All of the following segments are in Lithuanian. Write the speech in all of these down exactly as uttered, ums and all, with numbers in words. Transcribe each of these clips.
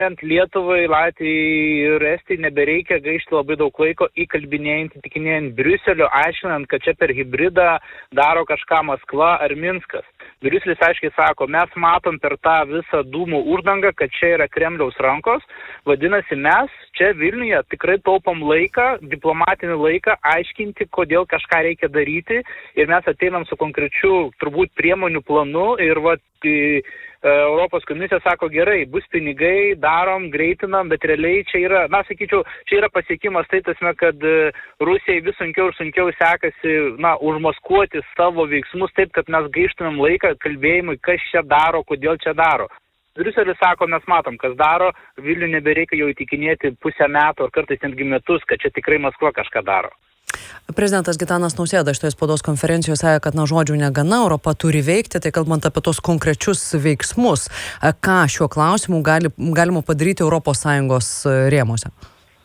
Lietuvai, Latvijai ir Estijai nebereikia gaišti labai daug laiko įkalbinėjant, įtikinėjant Briuselio, aiškinant, kad čia per hibridą daro kažką Maskva ar Minskas. Briuselis aiškiai sako, mes matom per tą visą dūmų uždangą, kad čia yra Kremliaus rankos, vadinasi mes čia Vilniuje tikrai taupom laiką, diplomatinį laiką, aiškinti, kodėl kažką reikia daryti ir mes ateinam su konkrečiu turbūt priemonių planu ir va, Europos komisija sako, gerai, bus pinigai, darom, greitinam, bet realiai čia yra, na, sakyčiau, čia yra pasiekimas tai tasme, kad Rusijai vis sunkiau ir sunkiau sekasi, na, užmaskuoti savo veiksmus taip, kad mes gaištumėm laiką kalbėjimui, kas čia daro, kodėl čia daro. Briuselis sako, mes matom, kas daro, Vilnių nebereikia jau įtikinėti pusę metų ar kartais netgi metus, kad čia tikrai Maskva kažką daro. Prezidentas Gitanas Nausėda šitoje spaudos konferencijoje sakė, kad na žodžių negana, Europa turi veikti, tai kalbant apie tos konkrečius veiksmus, ką šiuo klausimu gali, galima padaryti Europos Sąjungos rėmuose?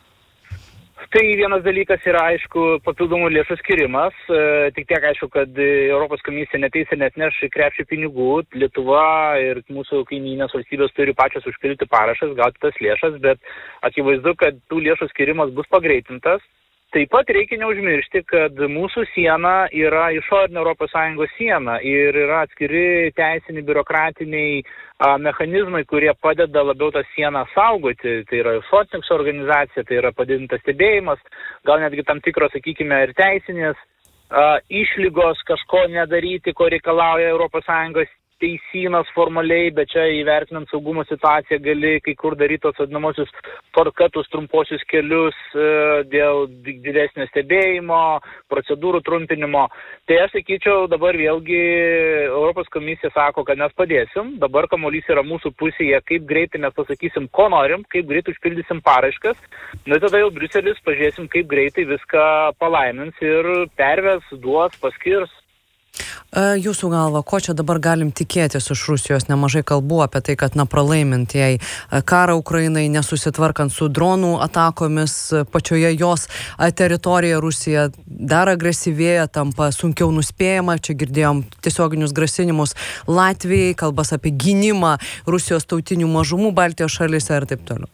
Tai vienas dalykas yra, aišku, papildomų lėšų skirimas, tik tiek aišku, kad Europos komisija neteis ir netneš krepšį pinigų, Lietuva ir mūsų kaimynės valstybės turi pačios užpildyti parašas, gauti tas lėšas, bet akivaizdu, kad tų lėšų skirimas bus pagreitintas. Taip pat reikia neužmiršti, kad mūsų siena yra išorinė Europos Sąjungos siena ir yra atskiri teisiniai, biurokratiniai a, mechanizmai, kurie padeda labiau tą sieną saugoti. Tai yra Frontex organizacija, tai yra padidintas stebėjimas, gal netgi tam tikros, sakykime, ir teisinės a, išlygos kažko nedaryti, ko reikalauja Europos Sąjungos teisynas formaliai, bet čia įvertinant saugumo situaciją gali kai kur daryti tos vadinamosius torkatus, trumposius kelius e, dėl didesnio stebėjimo, procedūrų trumpinimo. Tai aš sakyčiau, dabar vėlgi Europos komisija sako, kad mes padėsim, dabar kamuolys yra mūsų pusėje, kaip greitai mes pasakysim, ko norim, kaip greitai užpildysim paraiškas, nu tada jau Briuselis pažiūrėsim, kaip greitai viską palaimins ir perves, duos, paskirs. Jūsų galva, ko čia dabar galim tikėtis iš Rusijos? Nemažai kalbų apie tai, kad na pralaimint jai karą Ukrainai, nesusitvarkant su dronų atakomis pačioje jos teritorijoje, Rusija dar agresyvėja, tampa sunkiau nuspėjama. Čia girdėjom tiesioginius grasinimus Latvijai, kalbas apie gynimą Rusijos tautinių mažumų Baltijos šalyse ir taip toliau.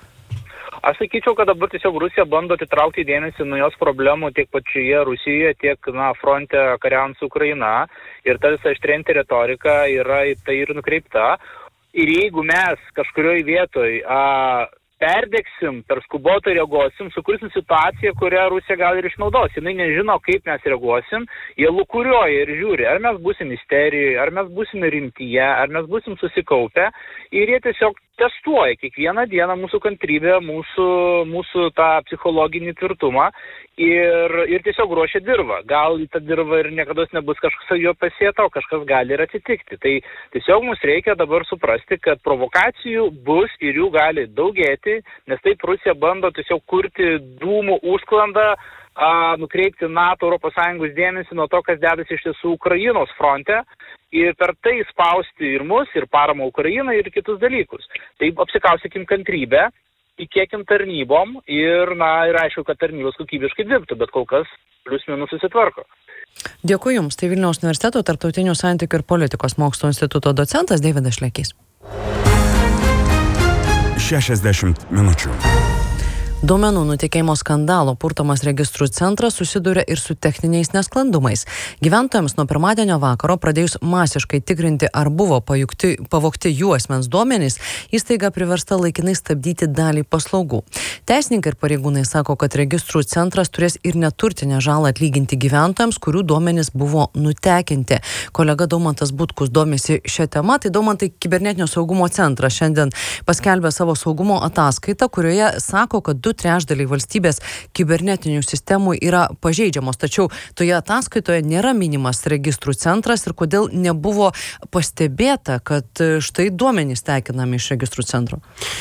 Aš sakyčiau, kad dabar tiesiog Rusija bando atitraukti dėmesį nuo jos problemų tiek pačioje Rusijoje, tiek na, fronte kariaujant su Ukraina. Ir ta visa aštrinti retorika yra į tai ir nukreipta. Ir jeigu mes kažkurioje vietoje perdegsim, per skubotą reaguosim, sukursim situaciją, kurią Rusija gal ir išnaudos. Jinai nežino, kaip mes reaguosim, jie lukuriuoja ir žiūri, ar mes būsim isterijoje, ar mes būsim rimtyje, ar mes būsim susikaupę. Ir jie tiesiog testuoja kiekvieną dieną mūsų kantrybę, mūsų, mūsų tą psichologinį tvirtumą ir, ir tiesiog ruošia dirvą. Gal į tą dirvą ir niekada nebus kažkas jo pasėta, o kažkas gali ir atsitikti. Tai tiesiog mums reikia dabar suprasti, kad provokacijų bus ir jų gali daugėti, nes taip Rusija bando tiesiog kurti dūmų užsklandą, a, nukreipti NATO, Europos Sąjungos dėmesį nuo to, kas dedasi iš tiesų Ukrainos fronte ir per tai spausti ir mus, ir paramą Ukrainai, ir kitus dalykus. Taip apsikaustykim kantrybę, tikėkim tarnybom ir, na, ir aišku, kad tarnybos kokybiškai dirbtų, bet kol kas plius minus susitvarko. Dėkui Jums. Tai Vilniaus universiteto Tarptautinių santykių ir politikos mokslo instituto docentas Deividas Šlekys. šešiasdešimt minučių. Duomenų nutekėjimo skandalo purtomas registrų centras susiduria ir su techniniais nesklandumais. Gyventojams nuo pirmadienio vakaro pradėjus masiškai tikrinti, ar buvo pajukti, pavogti jų asmens duomenys, įstaiga priversta laikinai stabdyti dalį paslaugų. Teisininkai ir pareigūnai sako, kad registrų centras turės ir neturtinę žalą atlyginti gyventojams, kurių duomenys buvo nutekinti. Kolega Daumantas Butkus domisi šią temą. Tai Daumantai, kibernetinio saugumo centras šiandien paskelbė savo saugumo ataskaitą, kurioje sako, kad du trečdaliai valstybės kibernetinių sistemų yra pažeidžiamos. Tačiau toje ataskaitoje nėra minimas registrų centras ir kodėl nebuvo pastebėta, kad štai duomenys tekinami iš registrų centro.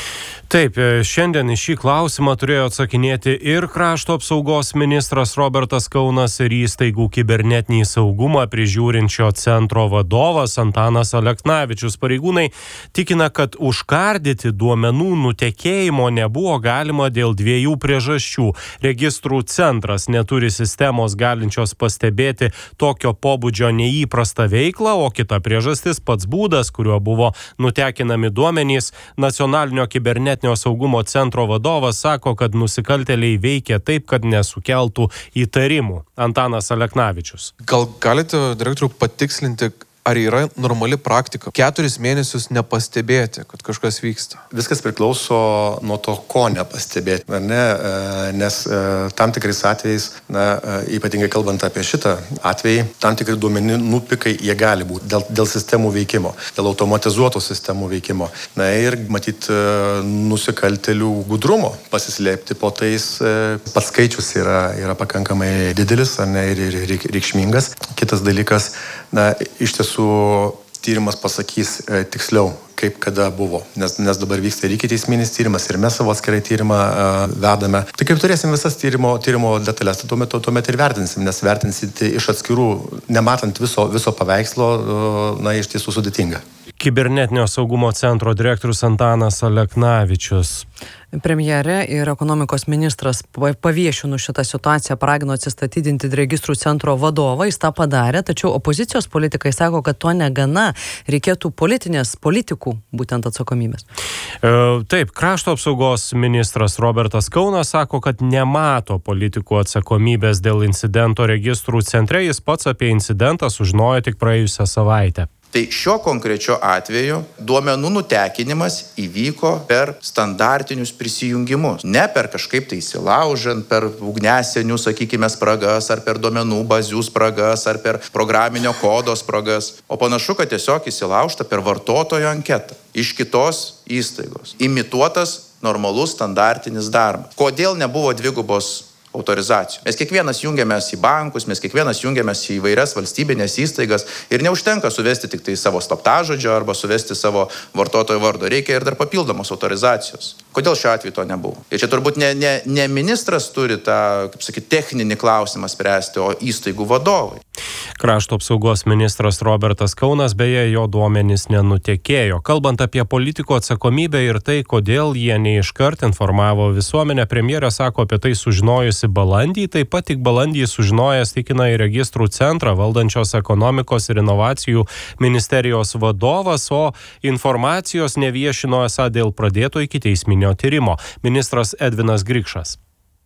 Taip, šiandien į šį klausimą turėjo atsakinėti ir krašto apsaugos ministras Robertas Kaunas ir įstaigų kibernetinį saugumą prižiūrinčio centro vadovas Antanas Aleknavičius. Pareigūnai tikina, kad užkardyti duomenų nutekėjimo nebuvo galima dėl dviejų priežasčių. Registrų centras neturi sistemos galinčios pastebėti tokio pobūdžio neįprastą veiklą, o kita priežastis pats būdas, kuriuo buvo nutekinami duomenys. Nacionalinio kibernetinio saugumo centro vadovas sako, kad nusikaltėliai veikia taip, kad nesukeltų įtarimų. Antanas Aleknavičius. Gal galite, direktoriau, patikslinti, ar yra normali praktika keturis mėnesius nepastebėti, kad kažkas vyksta? Viskas priklauso nuo to, ko nepastebėti, ar ne? Nes tam tikrais atvejais, na, ypatingai kalbant apie šitą atvejį, tam tikri duomenų pikai jie gali būti dėl, dėl sistemų veikimo, dėl automatizuotų sistemų veikimo. Na ir matyt nusikaltėlių gudrumo pasislėpti po tais, pats skaičius yra, yra pakankamai didelis, ar ne, ir, ir reikšmingas. Kitas dalykas, na, iš tiesų tyrimas pasakys e, tiksliau, kaip kada buvo, nes, nes dabar vyksta ir ikiteisminis tyrimas, ir mes savo atskirai tyrimą e, vedame. Tai kaip turėsim visas tyrimo, tyrimo detalės, tai tuomet, tuomet ir vertinsim, nes vertinsite iš atskirų, nematant viso, viso paveikslo, e, na, iš tiesų sudėtinga. Kibernetinio saugumo centro direktorius Antanas Aleknavičius. Premjerė ir ekonomikos ministras paviešino šitą situaciją, paragino atsistatydinti registrų centro vadovą, jis tą padarė, tačiau opozicijos politikai sako, kad to negana, reikėtų politinės, politikų būtent atsakomybės. E, taip, krašto apsaugos ministras Robertas Kaunas sako, kad nemato politikų atsakomybės dėl incidento registrų centre, jis pats apie incidentą sužinojo tik praėjusią savaitę. Tai šiuo konkrečiu atveju duomenų nutekinimas įvyko per standartinius prisijungimus. Ne per kažkaip tai įsilaužant, per ugniasenių, sakykime, spragas, ar per duomenų bazių spragas, ar per programinio kodo spragas. O panašu, kad tiesiog įsilaužta per vartotojo anketą iš kitos įstaigos. Imituotas normalus standartinis darbas. Kodėl nebuvo dvigubos autorizacijų? Mes kiekvienas jungiamės į bankus, mes kiekvienas jungiamės į įvairias valstybinės įstaigas ir neužtenka suvesti tik tai savo slaptažodžio arba suvesti savo vartotojo vardo. Reikia ir dar papildomos autorizacijos. Kodėl šiuo atveju to nebuvo? Ir čia turbūt ne, ne, ne ministras turi tą, kaip sakyti, techninį klausimą spręsti, o įstaigų vadovai. Krašto apsaugos ministras Robertas Kaunas, beje, jo duomenys nenutekėjo. Kalbant apie politikų atsakomybę ir tai, kodėl jie neiškart informavo visuomenę, premjerė sako apie tai sužinojusi balandį, taip pat tik balandį sužinojęs, tikina, į registrų centrą valdančios ekonomikos ir inovacijų ministerijos vadovas, o informacijos neviešino esą dėl pradėto ikiteisminio tyrimo. Ministras Edvinas Grikšas.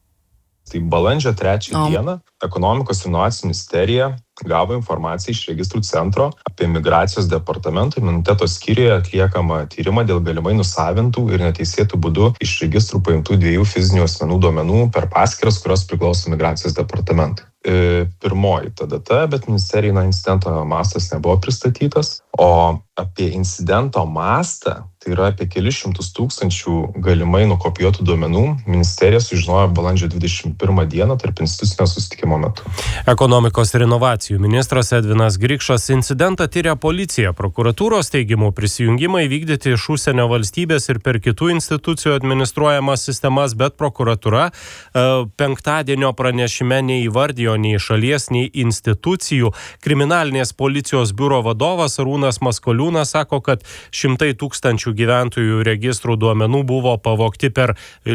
Tai balandžio trečią dieną ekonomikos ir inovacijų ministerija gavo informaciją iš registrų centro apie migracijos departamento imuniteto skyriuje atliekamą tyrimą dėl galimai nusavintų ir neteisėtų būdų iš registrų paimtų dviejų fizinių asmenų duomenų per paskyras, kurios priklauso migracijos departamentui. E, pirmoji ta data, bet ministerijai na, incidento mastas nebuvo pristatytas, o apie incidento mastą, tai yra apie kelis šimtus tūkstančių galimai nukopijuotų duomenų, ministerija sužinojo balandžio dvidešimt pirmą dieną tarp institucinio susitikimo metu. Ekonomikos ir inovacijų ministras Edvinas Grikšas. Incidentą tyria policija. Prokuratūros teigimu prisijungimai vykdyti iš užsienio valstybės ir per kitų institucijų administruojamas sistemas, bet prokuratūra e, penktadienio pranešime neįvardijo nei šalies, nei institucijų. Kriminalinės policijos biuro vadovas Arūnas Maskoliūnas sako, kad šimtai tūkstančių gyventojų registrų duomenų buvo pavogti per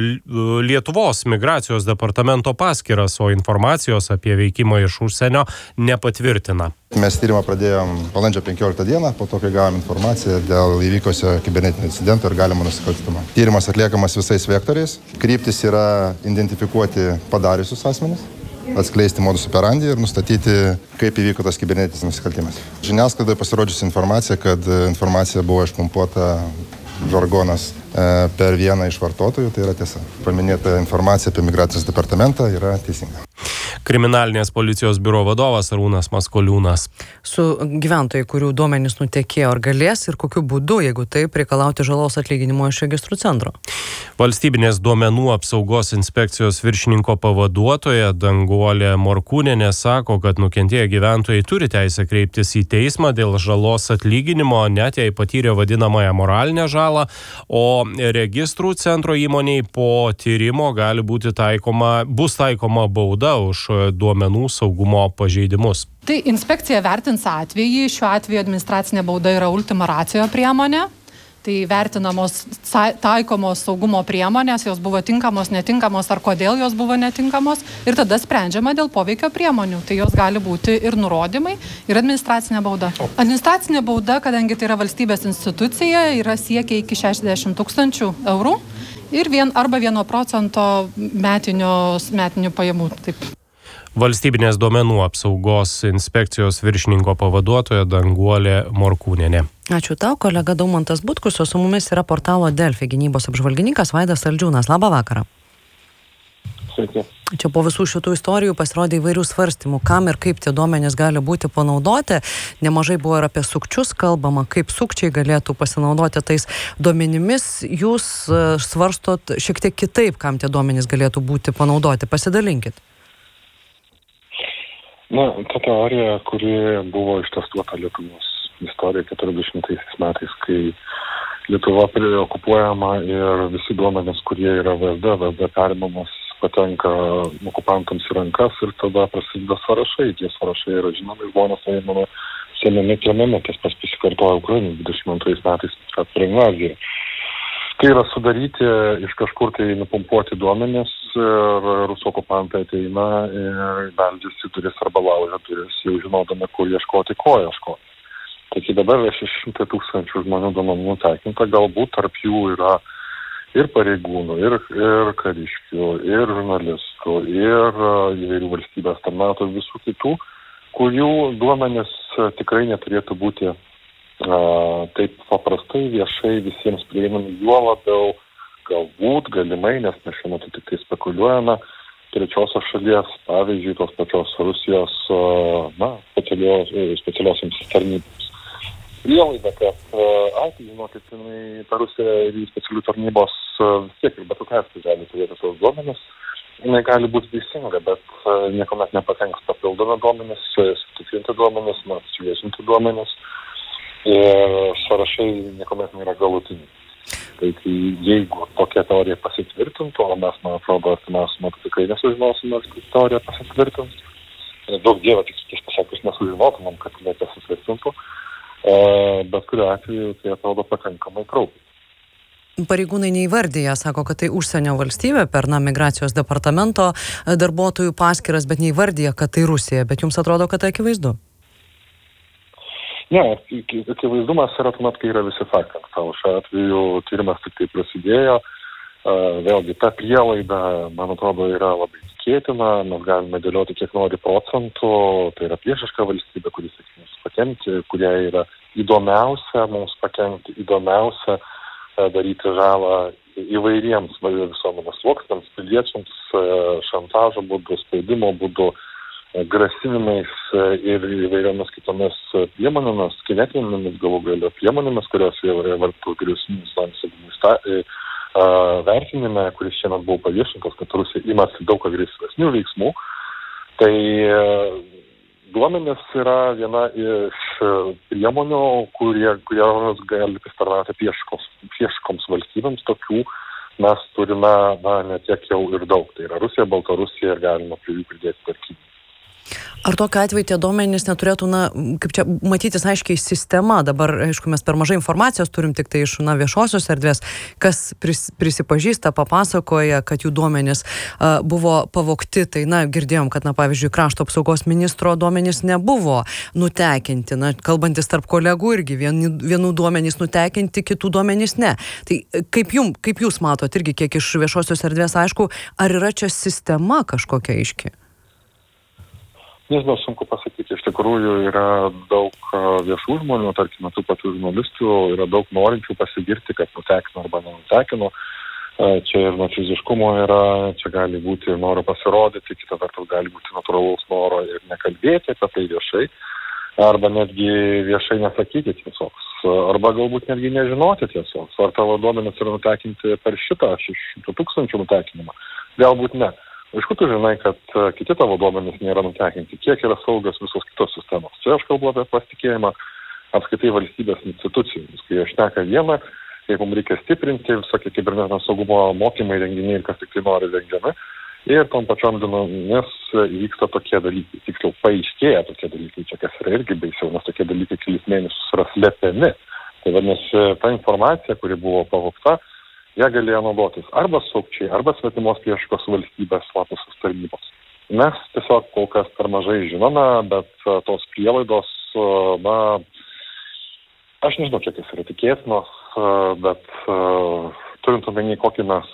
Lietuvos migracijos departamento paskyras, o informacijos apie veikimą iš užsienio nepatvirtina. Mes tyrimą pradėjom balandžio penkioliktą dieną, po to, kai gavom informaciją dėl įvykusio kibernetinio incidento ir galimo nusikaltimo. Tyrimas atliekamas visais vektoriais. Kryptis yra identifikuoti padariusius asmenis, atskleisti modus operandi ir nustatyti, kaip įvyko tas kibernetinis nusikaltimas. Žiniasklaidoje pasirodžiusi informacija, kad informacija buvo išpumpuota žargonas e, per vieną iš vartotojų, tai yra tiesa. Paminėta informacija apie migracijos departamentą yra teisinga. Kriminalinės policijos biuro vadovas Arūnas Maskoliūnas. Su gyventojai, kurių duomenys nutekėjo, ar galės ir kokiu būdu, jeigu taip, reikalauti žalos atlyginimo iš registrų centro? Valstybinės duomenų apsaugos inspekcijos viršininko pavaduotoja Danguolė Morkūnienė sako, kad nukentėję gyventojai turi teisę kreiptis į teismą dėl žalos atlyginimo, net jei patyrė vadinamąją moralinę žalą, o registrų centro įmoniai po tyrimo gali būti taikoma, bus taikoma bauda už duomenų saugumo pažeidimus. Tai inspekcija vertins atvejį, šiuo atveju administracinė bauda yra ultima ratio priemonė. Tai vertinamos taikomos saugumo priemonės, jos buvo tinkamos, netinkamos ar kodėl jos buvo netinkamos ir tada sprendžiama dėl poveikio priemonių. Tai jos gali būti ir nurodymai, ir administracinė bauda. Administracinė bauda, kadangi tai yra valstybės institucija, yra siekia iki šešiasdešimt tūkstančių eurų ir vien, arba vieno procento metinių, metinių pajamų. Taip. Valstybinės duomenų apsaugos inspekcijos viršininko pavaduotoja Danguolė Morkūnienė. Ačiū tau, kolega Daumantas Butkus, o su mumis yra portalo Delfi gynybos apžvalgininkas Vaidas Saldžiūnas. Labą vakarą. Sveiki. Čia po visų šitų istorijų pasirodė įvairių svarstymų, kam ir kaip tie duomenys gali būti panaudoti. Nemažai buvo ir apie sukčius kalbama, kaip sukčiai galėtų pasinaudoti tais duomenimis. Jūs svarstot šiek tiek kitaip, kam tie duomenys galėtų būti panaudoti. Pasidalinkit. Na, ta teorija, kuri buvo ištestuota Lietuvos istorija keturiasdešimtaisiais metais, kai Lietuva okupuojama ir visi duomenys, kurie yra V S D, V S D perimamas patenka okupantams į rankas ir tada prasideda sąrašai. Tie sąrašai yra žinomi, žmonės įmami, sėmėmi, tremiami, tas pas pasikartoja Ukrainai dvidešimt antrais metais per invaziją. Tai yra sudaryti iš kažkur tai nupumpuoti duomenis ir rusų okupantai ateina ir beldžiasi duris arba laužia duris, jau žinodami, kur ieškoti, ko ieškoti. Taigi dabar yra šeši šimtai tūkstančių žmonių duomenų nutekinta, galbūt tarp jų yra ir pareigūnų, ir, ir kariškių, ir žurnalistų, ir įvairių valstybės tarnautojų, visų kitų, kurių duomenis tikrai neturėtų būti Uh, taip paprastai viešai visiems prieinami, juo labiau galbūt, galimai, nes mes šiuo metu tik tai spekuliuojame, trečiosios šalies, pavyzdžiui, tos pačios Rusijos, uh, na, specialios, specialiosiams tarnybos. Prielaida, kad, uh, ai, žinokit, ta Rusija ir specialių tarnybos uh, vis tiek ir bet kokia atveju gali turėti tos duomenis, jinai gali būti teisinga, bet uh, niekuomet nepatenks papildomi duomenis, sutikrinti duomenis, na, šviesinti duomenis. Ir sąrašai niekuomet nėra galutiniai. Tai jeigu tokia teorija pasitvirtintų, o mes, man atrodo, artimiausiu metu tikrai nesužinosime, kad teorija pasitvirtins. Daug dievo, tik pasakus, nesužinotumėm, kad jinai pasitvirtintų. Bet kuriuo atveju tai atrodo pakankamai kraupiai. Pareigūnai neįvardyja, sako, kad tai užsienio valstybė per na, migracijos departamento darbuotojų paskyras, bet neįvardyja, kad tai Rusija. Bet jums atrodo, kad tai akivaizdu? Ne, akivaizdumas yra tuomet, kai yra visi faktai. Tau šiuo atveju tyrimas tik tai prasidėjo. Vėlgi, ta prielaida, man atrodo, yra labai tikėtina. Mes galime dėlioti kiek nori procentų. Tai yra priešiška valstybė, kuris mums pakengti, kurie yra įdomiausia mums pakengti, įdomiausia daryti žalą įvairiems visuomenės sluoksniams, piliečiams, šantažo būdu, spaudimo būdu, grasinimais ir įvairiomis kitomis priemonėmis, kinetinėmis galų galio priemonėmis, kurios jau yra vartų vyriausybės saugumo vertinime, kuris šiandien buvo paviešintas, kad Rusija imasi daug agresyvesnių veiksmų. Tai duomenys yra viena iš priemonių, kurie, kurie gali pasitarnauti priešiškoms valstybėms. Tokių mes turime na, ne tiek jau ir daug. Tai yra Rusija, Baltarusija ir galima prie jų pridėti dar Kiniją. Ar tokiu atveju tie duomenys neturėtų, na, kaip čia matytis aiškiai sistema? Dabar, aišku, mes per mažai informacijos turim tik tai iš na, viešosios erdvės, kas pris, prisipažįsta, papasakoja, kad jų duomenys uh, buvo pavogti. Tai, na, girdėjom, kad, na, pavyzdžiui, krašto apsaugos ministro duomenys nebuvo nutekinti. Na, kalbantis tarp kolegų irgi vieni, vienų duomenys nutekinti, kitų duomenys ne. Tai kaip, jum, kaip jūs matot irgi, kiek iš viešosios erdvės aišku, ar yra čia sistema kažkokia aiški? Nežinau, sunku pasakyti, iš tikrųjų yra daug viešų žmonių, tarkime, tų pačių žurnalistų, yra daug norinčių pasigirti, kad nutekino arba nenutekino. Čia ir narciziškumo yra, čia gali būti ir noro pasirodyti, kita vertus gali būti natūralaus noro ir nekalbėti apie tai viešai. arba netgi viešai nesakyti tiesos, arba galbūt netgi nežinoti tiesos, ar tavo duomenys yra nutekinti per šitą šimtą tūkstančių nutekinimą. Galbūt ne. Aišku, tu žinai, kad kiti tavo duomenys nėra nutekinti, kiek yra saugios visos kitos sistemos. Čia aš kalbu apie pasitikėjimą apskaitai valstybės institucijomis. Kai aš šneka vieną, kaip mums reikia stiprinti, visokie kibernetinio saugumo mokymai, renginiai ir kas tik tai nori rengiami. Ir tom pačiom dienomis įvyksta tokie dalykai, tiksliau paaiškėja tokie dalykai, čia kas yra irgi baisiau, nes tokie dalykai kelis mėnesius yra slepiami. Tai vadinasi, ta informacija, kuri buvo pavogta, ją galėjo naudotis arba sukčiai, arba svetimos priešakos valstybės slaptosios tarnybos. Mes tiesiog kol kas per mažai žinome, bet tos prielaidos, na, aš nežinau, kiek jis yra tikėtinos, bet turint omeny, kokį mes